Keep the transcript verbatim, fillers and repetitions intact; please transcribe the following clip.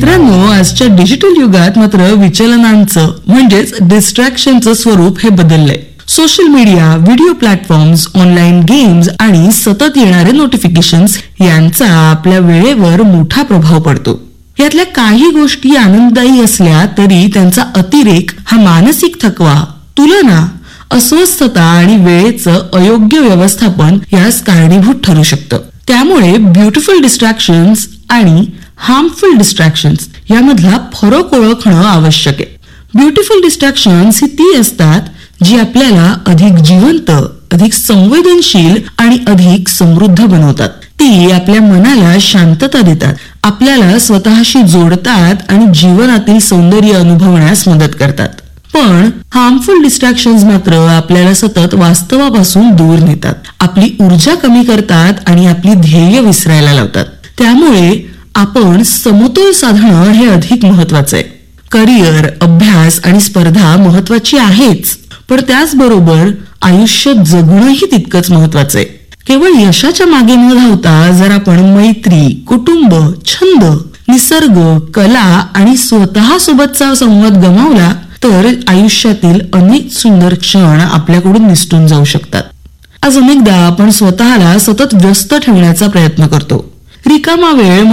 मित्रांनो, आजच्या डिजिटल युगात मात्र विचलनांचं म्हणजेच डिस्ट्रॅक्शनचं स्वरूप हे बदललंय. Social media, video platforms, online games आणि सतत येणारे नोटिफिकेशन्स यांचा आपल्या वेळेवर मोठा प्रभाव पडतो. यातल्या काही गोष्टी आनंददायी असल्या तरी त्यांचा अतिरेक हा मानसिक थकवा, तुलना, अस्वस्थता आणि वेळेचं अयोग्य व्यवस्थापन यास कारणीभूत ठरू शकतं. त्यामुळे ब्युटिफुल डिस्ट्रॅक्शन्स आणि हार्मफुल डिस्ट्रॅक्शन्स यामधला फरक ओळखणं आवश्यक आहे. ब्युटिफुल डिस्ट्रॅक्शन्स ही ती असतात जी आपल्याला अधिक जिवंत, अधिक संवेदनशील आणि अधिक समृद्ध बनवतात. ती आपल्या मनाला शांतता देतात, आपल्याला स्वतःशी जोडतात आणि जीवनातील सौंदर्य अनुभवण्यास मदत करतात. पण हार्मफुल डिस्ट्रॅक्शन्स मात्र आपल्याला सतत वास्तवापासून दूर नेतात, आपली ऊर्जा कमी करतात आणि आपली ध्येय विसरायला लावतात. त्यामुळे आपण समतोल साधणं हे अधिक महत्वाचं आहे. करिअर, अभ्यास आणि स्पर्धा महत्वाची आहेच, पण त्याचबरोबर आयुष्य जगणंही तितकंच महत्वाचं आहे. केवळ यशाच्या मागे न धावता जर आपण मैत्री, कुटुंब, छंद, निसर्ग, कला आणि स्वतः सोबतचा संवाद गमावला तर आयुष्यातील अनेक सुंदर क्षण आपल्याकडून निसटून जाऊ शकतात. आज अनेकदा आपण स्वतःला सतत व्यस्त ठेवण्याचा प्रयत्न करतो. रिकामा वेळ